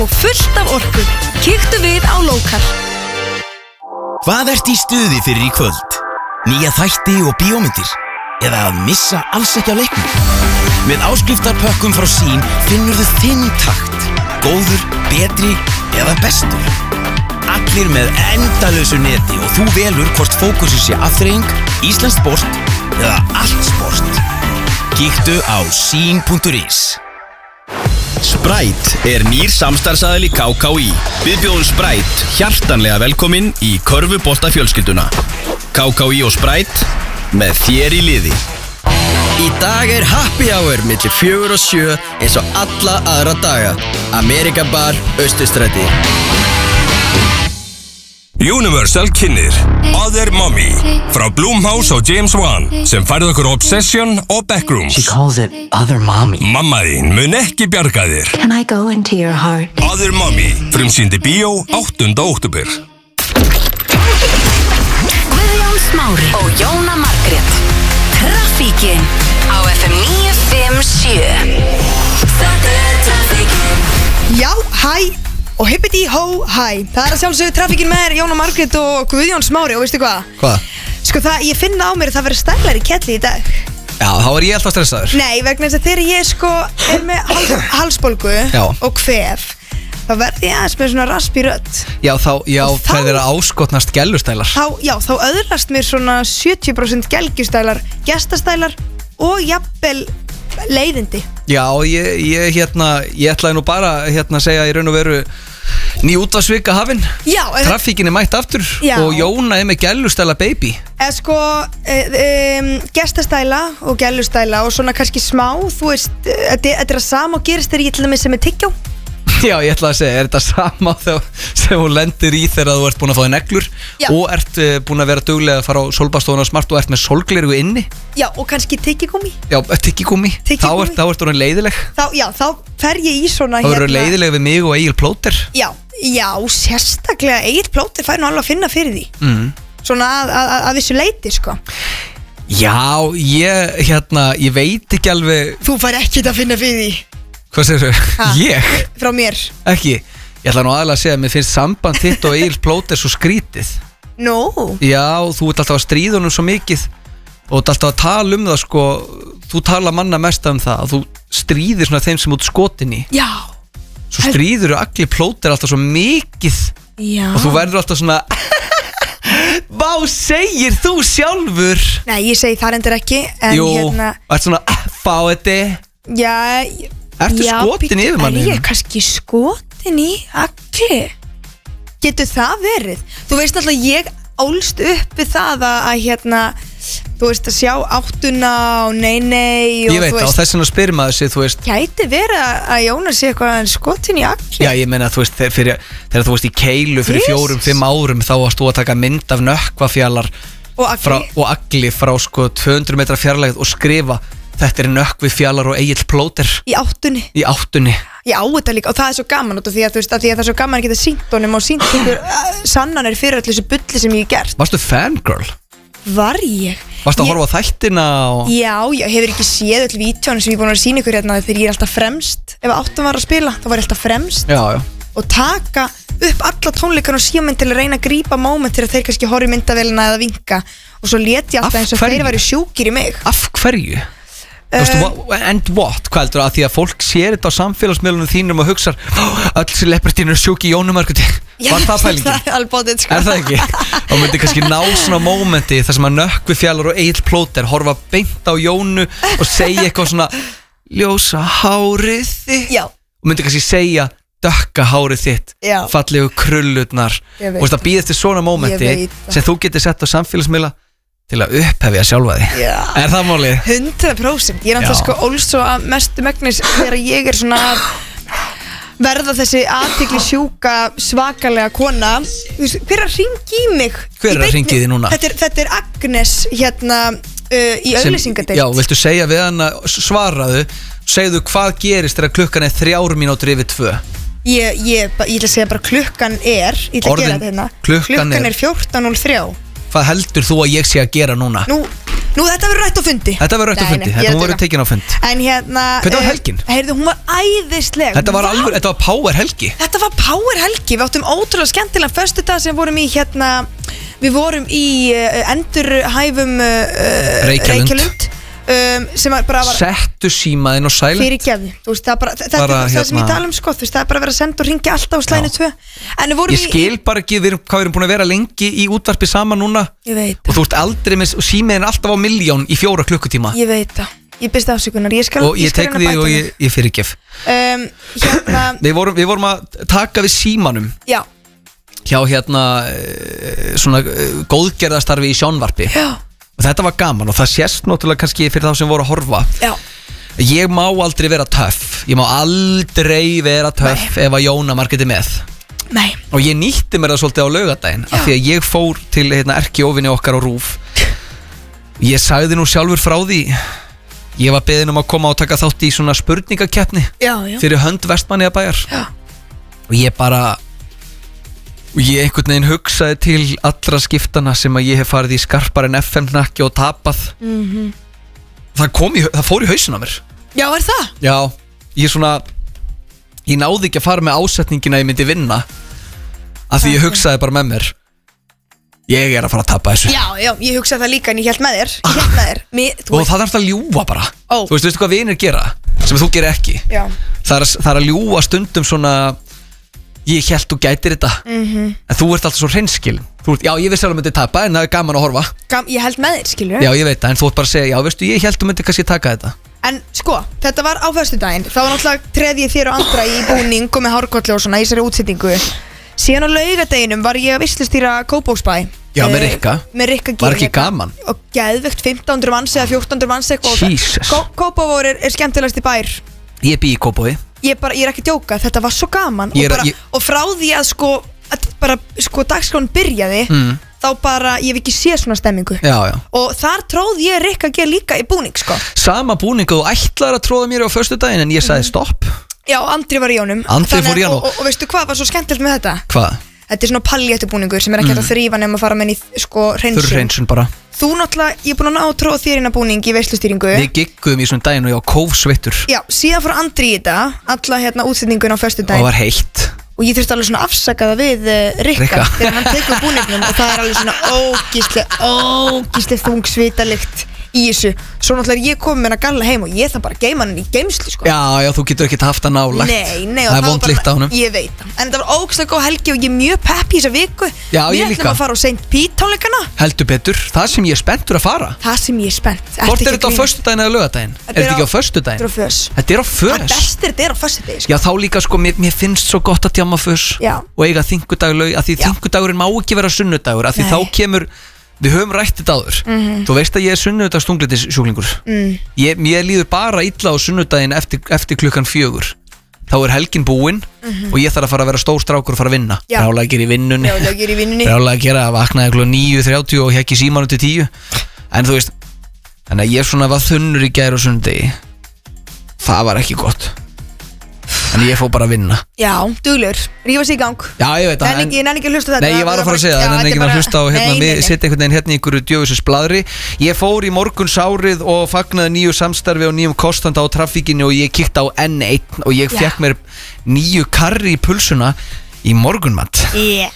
og fullt af orku. Kíktu við á Lokal. Hvað ert í stuði fyrir í kvöld? Nýja þætti og bíómyndir? Eða að missa alls ekki á leiknum? Með áskriftarpökkum frá Sín finnur þú þinn takt. Góður, betri eða bestur. Allir með endalausu neti og þú velur hvort fókusið sé afþreying, íslenskt sport eða allt sport. Kíktu á sin.is. Sprite er nýr samstarfsaðili KKÍ. Við bjóðum Sprite hjartanlega velkomin í körfubolta fjölskylduna. KKÍ og Sprite með þér í liði. Í dag er happy hour millir 4 og 7 eins og alla aðra daga. Amerika Bar, Austurstræti. Universal kynnir Other Mommy frá Blumhouse og James Wan sem færði okkur Obsession og Backrooms. She calls it Other Mommy. Mamma þín mun ekki bjarga þér. Can I go into your heart? Other Mommy frumsýndi bíó 8. október. Guðjón Smári og Jóna Margrét. Traffíkin á FM 957. Þetta er Traffíkin. Já, hæ og hippity hó, hæ. Það er að sjálfsögðu Traffíkin með Jóna Margrét og Guðjón Smári og veistu hvað? Hvað? Sko það, ég finna á mér að það verður stælar í kelli í dag. Já, þá er ég alltaf stressaður. Nei, vegna þess að þegar ég sko er með halsbólgu og kvef, þá verð ég aðeins með svona raspi rödd. Já, það er að áskotnast gellustælar. Þá öðlast mér svona 70% gelgjustælar, gestastælar og jafnvel leiðindi. Já, ég ætlaði nú bara að segja í raun og veru ný útvarpsvika hafin. Já. Traffíkin er mætt aftur. Já. Og Jóna er með gellustæla baby. Sko, gestastæla og gellustæla og svona kannski smá, þú veist, þetta er að sama og gerist þegar ég til dæmis sem er tyggjó. Já, ég ætlaði að segja, er þetta sama sem hún lendir í þegar þú ert búin að fá þig neglur og ert búin að vera duglega að fara á sólbaðstofuna Smart og ert með sólgleru inni? Já, og kannski tyggigúmí. Já, tyggigúmí. Þá ert hún leiðileg. Þá fer ég í svona Þá eru leiðileg við mig og Egil Plóter. Já, sérstaklega Egil Plóter fær nú alveg að finna fyrir því. Svona að vissu leiti, sko. Já, ég veit ekki alveg. Þú fær ekkert að finna fyrir því. Hvað segir þú? Ég? Frá mér. Ekki. Ég ætla nú aðalega að segja að mér finnst samband þitt og Egil Plóter svo skrítið. Nú? Já, þú ert alltaf að stríða honum svo mikið og ert alltaf að tala um það, sko. Þú tala manna mest um það að þú stríðir svona þeim sem út skotin í. Já. Svo stríður Egil Plóter alltaf svo mikið. Já. Og þú verður alltaf svona Vá, segir þú sjálfur? Nei, ég segi það endur ekki. Jú, ert svona fá þetta. Já. Ertu skotin yfir manni? Er ég kannski skotin í Agli? Getur það verið? Þú veist alltaf ég ólst upp við það að þú veist að sjá áttuna og nei og ég veit á þess að spyrir maður sig, þú veist. Gæti verið að Jónas sé eitthvað skotin í Agli? Já, ég meina, þú veist, þegar þú veist í Keilu fyrir 4-5 árum þá varst þú að taka mynd af Nökkvafjallar og Agli frá sko 200 metra fjarlægð og skrifa þetta er Nökkvifjallar og Egill Plóter. Í áttunni. Já, þetta líka, og það er svo gaman út af því að það er svo gaman að geta sýnt honum og sýnt ykkur sannanir fyrir allir þessu bulli sem ég hef gert. Varstu fangirl? Var ég? Varstu að horfa á þættina? Já, hefur ekki séð öll vítjónu sem ég er búin að sýna ykkur þegar ég er alltaf fremst. Ef áttum var að spila, þá var ég alltaf fremst. Já. Og taka upp alla tónleikan og síma til að reyna að grípa moment til að þeir kannski horfi myndavélina eða vinka og svo lét ég alltaf eins og þeir væri sjúkir í mig. Af hverju? And what? Hvað heldur að því að fólk sér þetta á samfélagsmiðlunum þínum og hugsa öll celebrityinu er sjúk í Jónu Margréti? Var það pælingin? Það er alveg bótið, sko. Er það ekki? Þá myndi kannski ná svona mómenti þar sem að Nökkvifjallar og Egill Plóter horfa beint á Jónu og segja eitthvað svona ljósa hárið þitt. Já. Og myndi kannski segja dökka hárið þitt, fallegu krullurnar. Og það býðist til svona mómenti sem þú getur sett á samfélagsmiðla til að upphefja sjálfa því. Er það málið? 100%. Ég er náttúrulega sko ólst svo að mestu megnis þegar ég er svona verða þessi athygli sjúka svakalega kona. Hver er að hringi í mig? Hver er að hringi í þig núna? Þetta er Agnes í auglýsingadeild. Já, viltu segja við hana, svaraðu, segðu hvað gerist þegar klukkan er 3 mínútur yfir 2? Ég ætla að segja bara klukkan er, ég ætla að gera þetta hérna. Klukkan er 14:03. Hvað heldur þú að ég sé að gera núna? Nú, Nú þetta verður rætt á fundi. Þetta verður rætt á fundi, þetta hún verður tekin á fund. En hérna Hvernig var helgin? Heyrðu, hún var æðisleg. Þetta var power helgi. Þetta var power helgi, við áttum ótrúlega skemmtilega föstudag sem vorum í hérna. Við vorum í endurhæfum Reykjalund sem bara var settu símaðinn og silent fyrir gefðu, þú veist, það sem ég tala sko, þú veist, það bara verið að senda og ringja alltaf á slæðinu 2. En við vorum ég skil bara ekki hvað við erum búin að vera lengi í útvarpi saman núna. Ég veit. Og þú ert aldrei með símaðinn alltaf á 1.000.000 í 4 klukkutíma. Ég veit það, ég byrst afsökunar, og ég tek því og ég fyrirgef. Hérna við vorum að taka við símanum. Já. Hjá hérna svona góðgerðastarfi í sjónvarpi. Já. Og þetta var gaman og það sést náttúrulega kannski fyrir þá sem voru að horfa. Já. Ég má aldrei vera töff. Ég má aldrei vera töff ef að Jóna Margrét er með. Nei. Og ég nýtti mér það svolítið á laugardaginn af því að ég fór til erkióvinni okkar á RÚV. Ég sagði nú sjálfur frá því. Ég var beðin að koma og taka þátt í svona spurningakeppni fyrir hönd Vestmannaeyjabæjar. Já. Og ég einhvern veginn hugsaði til allra skiptana sem að ég hef farið í skarpar en FM-hnakki og tapað. Það fór í hausinn á mér. Já, er það? Já, ég náði ekki að fara með ásetningina að ég myndi vinna af því ég hugsaði bara með mér ég er að fara að tapa þessu. Já, ég hugsaði það líka en ég held með þér. Og það þarf að ljúga bara. Þú veistu hvað vinir gera sem þú gerir ekki. Já. Það er að ljúga stundum svona ég held þú gætir þetta en þú ert alltaf svo hreinskilin. Já, ég vissi alveg myndi tapa en það er gaman að horfa. Ég held með þér, skilur. Já, ég veit það, en þú ert bara að segja, já, veistu, ég held þú myndi kannski taka þetta. En sko, þetta var á föstudaginn. Það var náttúrulega treð ég þér og andra í búning og með hárkolli og svona í þessari útsetningu. Síðan á laugardeginum var ég að veislustýra Kópavogsbæ. Já, með Rikka. Með Rikka G. Var ekki gaman? Og geðvegt 1500 manns eða 1400 manns eitthvað. Jesus. Kópavogur er skemmtilegasti bær. Ég bý í Kópavogi. Ég er ekki að djóka, þetta var svo gaman og frá því að dagskráin byrjaði þá bara, ég hef ekki séð svona stemmingu. Já. Og þar tróð ég Rikka G líka í búning sko. Sama búning og þú ætlar að tróða mér á föstudaginn en ég sagði stopp. Já, Andri var í honum. Andri fór í honum. Og veistu hvað var svo skemmtilegt með þetta? Hvað? Þetta er svona palléttubúningur sem er ekki hægt að þrífa nema að fara með í hreinsun. Hreinsun bara. Þú náttúrulega, ég er búin að ná að tróða þér inn að búning í veislustýringu. Við gigguðum í svona daginn og ég var kófsveittur. Já, síðan fór Andri í þetta, alla útsetningun á föstudaginn. Og var heitt. Og ég þurfti alveg svona afsakaða við Rikka þegar hann tekur búningnum og það er alveg svona ógíslega þung svitalykt í þessu. Svo náttúrulega ég kom með hann að galla heim og ég það bara geima hann í geimslu sko. Já, þú getur ekki haft hann nálægt. Nei, það er vond lykt á honum. Ég veit það. En þetta var ógæslega góð helgi og ég er mjög pepp í þessa viku. Já, ég líka. Við ætlum að fara á St. Pete tónleikana. Heldur betur, það sem ég er spenntur að fara. Það sem ég er spennt. Hvort er þetta á föstudaginn eða laugardaginn? Er þetta ekki á föstudaginn? Þetta er á fös. Það bestir þetta er á föstudaginn. Já, þá líka sko, mér finnst svo gott að djamma fös og eiga þingudag laug, af því þingudagurinn má ekki vera sunnudagur, af því þá kemur. Við höfum rætt þetta áður. Þú veist að ég er sunnudagsþunglyndissjúklingur. Mér líður bara illa á sunnudaginn eftir klukkan 4. Þá er helgin búin og ég þarf að fara að vera stór strákur og fara að vinna. Brjálækir í vinnunni. Brjálækir að vaknaði kl. 9:30 og hekki símanu til 10. En þú veist, þannig að ég svona var þunnur í gær og sunnudegi. Það var ekki gott. En ég fór bara að vinna. Já, duglur, rífa sig í gang. Já, ég veit það. Ég nenni ekki að hlusta þetta. Nei, ég var að fara að segja það, ég nenni ekki að hlusta á sitt einhvern veginn hérna í einhverju djöfisins bladri. Ég fór í morgunsárið og fagnaði nýju samstarfi og nýjum kostanda á traffíkinni og ég kíkti á N1 og ég fekk mér 9 karri í pulsuna í morgunmat.